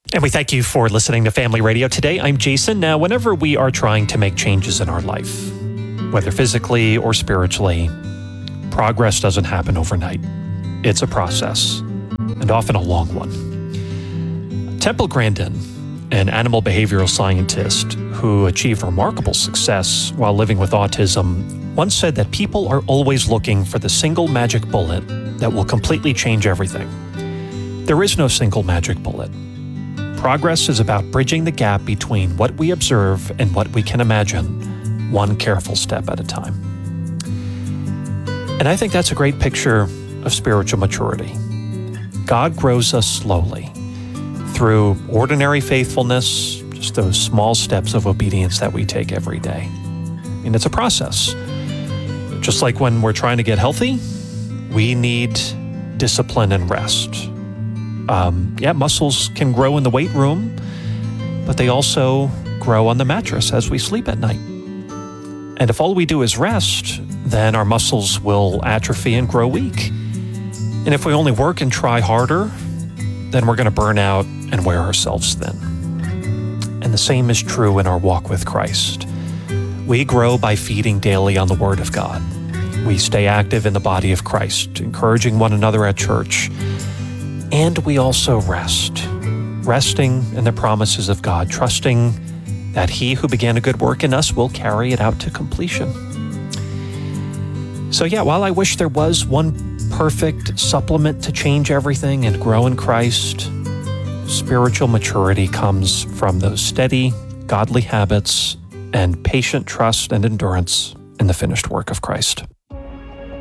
And we thank you for listening to Family Radio today. I'm Jason. Now, whenever we are trying to make changes in our life, whether physically or spiritually, progress doesn't happen overnight. It's a process, and often a long one. Temple Grandin, an animal behavioral scientist who achieved remarkable success while living with autism, once said that people are always looking for the single magic bullet that will completely change everything. There is no single magic bullet. Progress is about bridging the gap between what we observe and what we can imagine, one careful step at a time. And I think that's a great picture of spiritual maturity. God grows us slowly through ordinary faithfulness, just those small steps of obedience that we take every day. And it's a process. Just like when we're trying to get healthy, we need discipline and rest. Muscles can grow in the weight room, but they also grow on the mattress as we sleep at night. And if all we do is rest, then our muscles will atrophy and grow weak. And if we only work and try harder, then we're going to burn out and wear ourselves thin. And the same is true in our walk with Christ. We grow by feeding daily on the Word of God. We stay active in the body of Christ, encouraging one another at church. And we also rest, resting in the promises of God, trusting that He who began a good work in us will carry it out to completion. So while I wish there was one perfect supplement to change everything and grow in Christ, spiritual maturity comes from those steady, godly habits and patient trust and endurance in the finished work of Christ.